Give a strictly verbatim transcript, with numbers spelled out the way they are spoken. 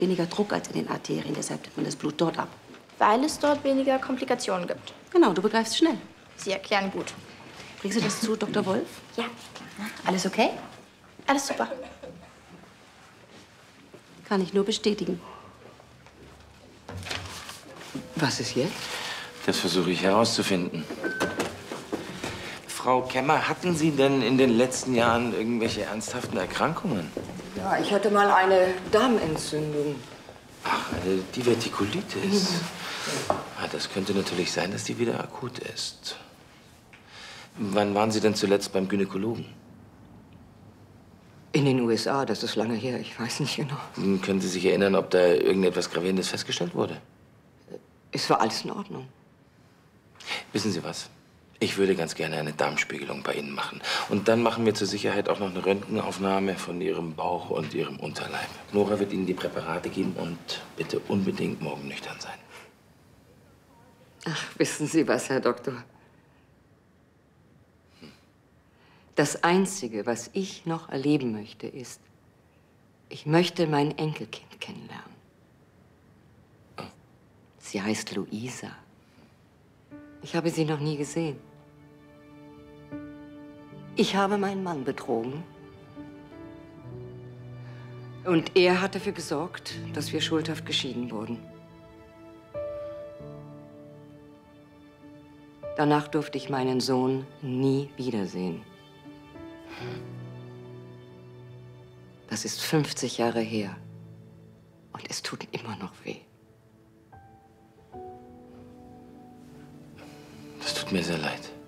Weniger Druck als in den Arterien, deshalb nimmt man das Blut dort ab. Weil es dort weniger Komplikationen gibt. Genau, du begreifst schnell. Sie erklären gut. Bringst du das zu, Doktor Wolf? Ja. Alles okay? Alles super. Kann ich nur bestätigen. Was ist jetzt? Das versuche ich herauszufinden. Frau Kemmer, hatten Sie denn in den letzten Jahren irgendwelche ernsthaften Erkrankungen? Ja, ich hatte mal eine Darmentzündung. Ach, eine Divertikulitis. Ah, das könnte natürlich sein, dass die wieder akut ist. Wann waren Sie denn zuletzt beim Gynäkologen? In den U S A, das ist lange her, ich weiß nicht genau. Hm, können Sie sich erinnern, ob da irgendetwas Gravierendes festgestellt wurde? Es war alles in Ordnung. Wissen Sie was? Ich würde ganz gerne eine Darmspiegelung bei Ihnen machen. Und dann machen wir zur Sicherheit auch noch eine Röntgenaufnahme von Ihrem Bauch und Ihrem Unterleib. Nora wird Ihnen die Präparate geben und bitte unbedingt morgen nüchtern sein. Ach, wissen Sie was, Herr Doktor? Das Einzige, was ich noch erleben möchte, ist, ich möchte mein Enkelkind kennenlernen. Oh. Sie heißt Luisa. Ich habe sie noch nie gesehen. Ich habe meinen Mann betrogen. Und er hat dafür gesorgt, dass wir schuldhaft geschieden wurden. Danach durfte ich meinen Sohn nie wiedersehen. Das ist fünfzig Jahre her. Und es tut immer noch weh. Das tut mir sehr leid.